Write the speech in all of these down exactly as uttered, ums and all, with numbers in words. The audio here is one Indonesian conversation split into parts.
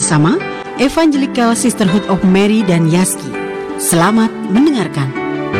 bersama Evangelical Sisterhood of Mary dan Yaski. Selamat mendengarkan.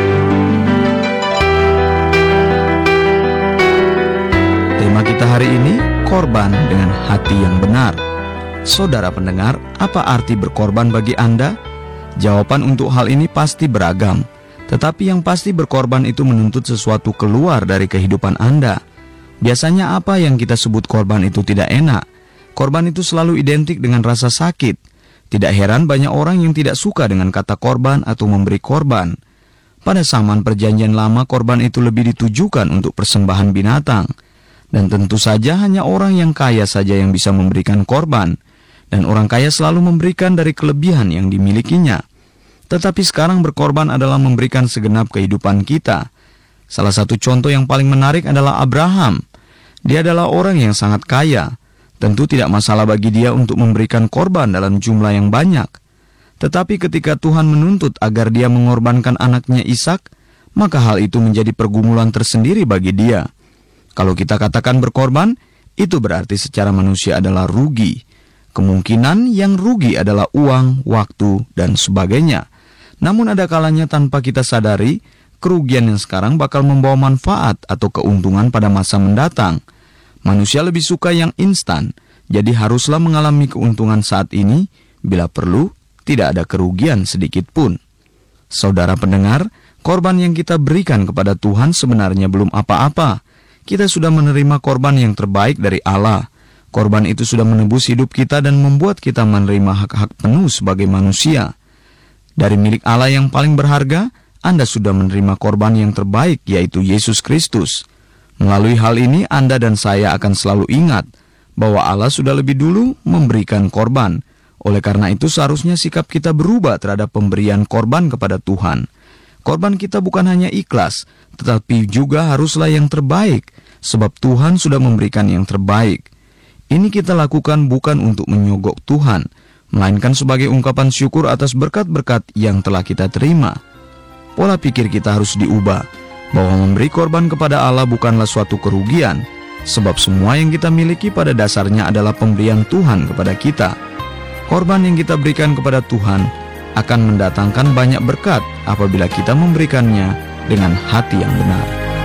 Tema kita hari ini, korban dengan hati yang benar. Saudara pendengar, apa arti berkorban bagi Anda? Jawaban untuk hal ini pasti beragam. Tetapi yang pasti berkorban itu menuntut sesuatu keluar dari kehidupan Anda. Biasanya apa yang kita sebut korban itu tidak enak. Korban itu selalu identik dengan rasa sakit. Tidak heran banyak orang yang tidak suka dengan kata korban atau memberi korban. Pada zaman perjanjian lama, korban itu lebih ditujukan untuk persembahan binatang. Dan tentu saja hanya orang yang kaya saja yang bisa memberikan korban. Dan orang kaya selalu memberikan dari kelebihan yang dimilikinya. Tetapi sekarang berkorban adalah memberikan segenap kehidupan kita. Salah satu contoh yang paling menarik adalah Abraham. Dia adalah orang yang sangat kaya. Tentu tidak masalah bagi dia untuk memberikan korban dalam jumlah yang banyak. Tetapi ketika Tuhan menuntut agar dia mengorbankan anaknya Ishak, maka hal itu menjadi pergumulan tersendiri bagi dia. Kalau kita katakan berkorban, itu berarti secara manusia adalah rugi. Kemungkinan yang rugi adalah uang, waktu, dan sebagainya. Namun ada kalanya tanpa kita sadari, kerugian yang sekarang bakal membawa manfaat atau keuntungan pada masa mendatang. Manusia lebih suka yang instan, jadi haruslah mengalami keuntungan saat ini, bila perlu, tidak ada kerugian sedikit pun. Saudara pendengar, korban yang kita berikan kepada Tuhan sebenarnya belum apa-apa. Kita sudah menerima korban yang terbaik dari Allah. Korban itu sudah menebus hidup kita dan membuat kita menerima hak-hak penuh sebagai manusia. Dari milik Allah yang paling berharga, Anda sudah menerima korban yang terbaik, yaitu Yesus Kristus. Melalui hal ini, Anda dan saya akan selalu ingat bahwa Allah sudah lebih dulu memberikan korban. Oleh karena itu, seharusnya sikap kita berubah terhadap pemberian korban kepada Tuhan. Korban kita bukan hanya ikhlas, tetapi juga haruslah yang terbaik, sebab Tuhan sudah memberikan yang terbaik. Ini kita lakukan bukan untuk menyogok Tuhan, melainkan sebagai ungkapan syukur atas berkat-berkat yang telah kita terima. Pola pikir kita harus diubah, bahwa memberi korban kepada Allah bukanlah suatu kerugian, sebab semua yang kita miliki pada dasarnya adalah pemberian Tuhan kepada kita. Korban yang kita berikan kepada Tuhan akan mendatangkan banyak berkat apabila kita memberikannya dengan hati yang benar.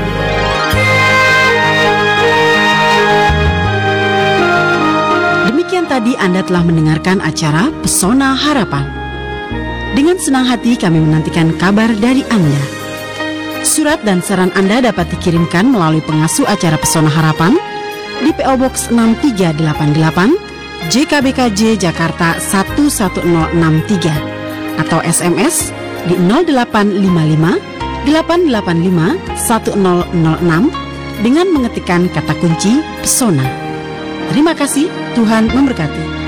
Demikian tadi Anda telah mendengarkan acara Pesona Harapan. Dengan senang hati kami menantikan kabar dari Anda. Surat dan saran Anda dapat dikirimkan melalui pengasuh acara Pesona Harapan di P O Box enam tiga delapan delapan J K B K J Jakarta satu satu nol enam tiga atau S M S di nol delapan lima lima delapan delapan lima satu nol nol enam dengan mengetikkan kata kunci Pesona. Terima kasih, Tuhan memberkati.